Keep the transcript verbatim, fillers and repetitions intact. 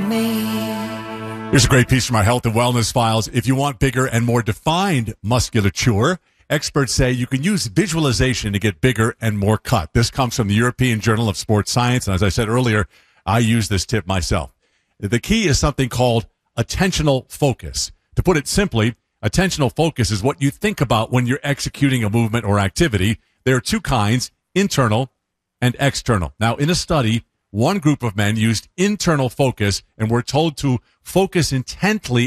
me. Here's a great piece from our Health and Wellness Files. If you want bigger and more defined musculature, experts say you can use visualization to get bigger and more cut. This comes from the European Journal of Sports Science, and as I said earlier, I use this tip myself. The key is something called attentional focus. To put it simply, attentional focus is what you think about when you're executing a movement or activity. There are two kinds, internal and external. Now, in a study, one group of men used internal focus and were told to focus intently